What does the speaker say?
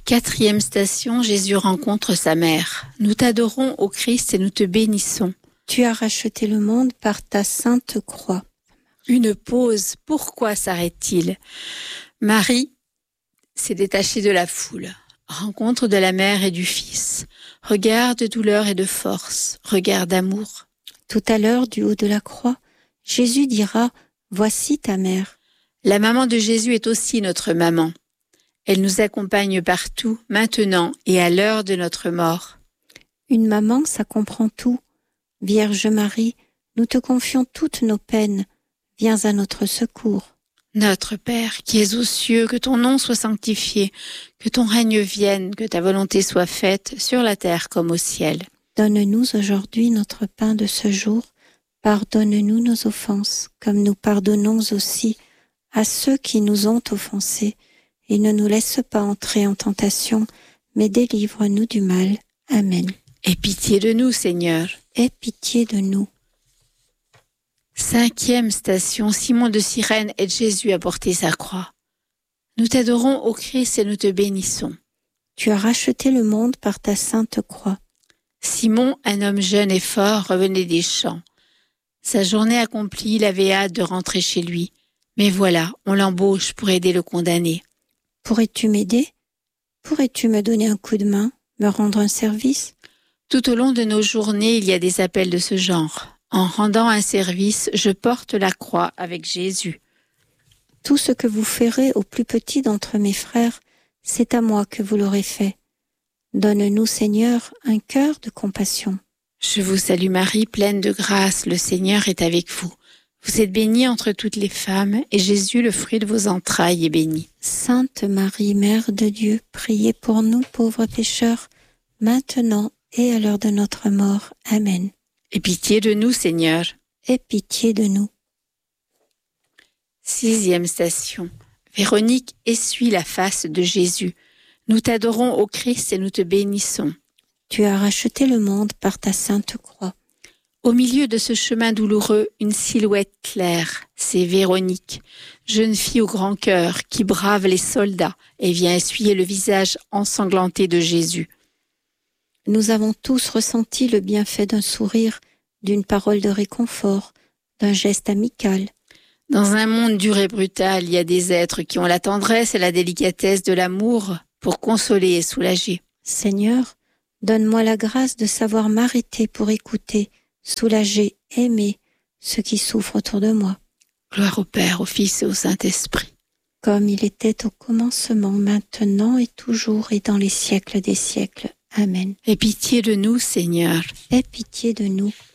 Quatrième station, Jésus rencontre sa mère. Nous t'adorons, ô Christ, et nous te bénissons. Tu as racheté le monde par ta sainte croix. Une pause, pourquoi s'arrête-t-il ? Marie s'est détachée de la foule. Rencontre de la mère et du fils. Regard de douleur et de force. Regard d'amour. Tout à l'heure, du haut de la croix, Jésus dira « Voici ta mère ». La maman de Jésus est aussi notre maman. Elle nous accompagne partout, maintenant et à l'heure de notre mort. Une maman, ça comprend tout. Vierge Marie, nous te confions toutes nos peines. Viens à notre secours. Notre Père, qui es aux cieux, que ton nom soit sanctifié, que ton règne vienne, que ta volonté soit faite, sur la terre comme au ciel. Donne-nous aujourd'hui notre pain de ce jour. Pardonne-nous nos offenses, comme nous pardonnons aussi à ceux qui nous ont offensés. Et ne nous laisse pas entrer en tentation, mais délivre-nous du mal. Amen. Aie pitié de nous, Seigneur. Aie pitié de nous. Cinquième station, Simon de Cyrène aide Jésus à porter sa croix. Nous t'adorons, ô Christ, et nous te bénissons. Tu as racheté le monde par ta sainte croix. Simon, un homme jeune et fort, revenait des champs. Sa journée accomplie, il avait hâte de rentrer chez lui. Mais voilà, on l'embauche pour aider le condamné. Pourrais-tu m'aider ? Pourrais-tu me donner un coup de main, me rendre un service ? Tout au long de nos journées, il y a des appels de ce genre. En rendant un service, je porte la croix avec Jésus. Tout ce que vous ferez au plus petit d'entre mes frères, c'est à moi que vous l'aurez fait. Donne-nous, Seigneur, un cœur de compassion. Je vous salue Marie, pleine de grâce, le Seigneur est avec vous. Vous êtes bénie entre toutes les femmes, et Jésus, le fruit de vos entrailles, est béni. Sainte Marie, Mère de Dieu, priez pour nous pauvres pécheurs, maintenant et à l'heure de notre mort. Amen. Aie pitié de nous, Seigneur. Aie pitié de nous. Sixième station. Véronique essuie la face de Jésus. Nous t'adorons, ô Christ, et nous te bénissons. Tu as racheté le monde par ta sainte croix. Au milieu de ce chemin douloureux, une silhouette claire, c'est Véronique, jeune fille au grand cœur qui brave les soldats et vient essuyer le visage ensanglanté de Jésus. Nous avons tous ressenti le bienfait d'un sourire, d'une parole de réconfort, d'un geste amical. Dans un monde dur et brutal, il y a des êtres qui ont la tendresse et la délicatesse de l'amour pour consoler et soulager. Seigneur, donne-moi la grâce de savoir m'arrêter pour écouter, soulager, aimer ceux qui souffrent autour de moi. Gloire au Père, au Fils et au Saint-Esprit. Comme il était au commencement, maintenant et toujours et dans les siècles des siècles. Amen. Aie pitié de nous, Seigneur. Aie pitié de nous.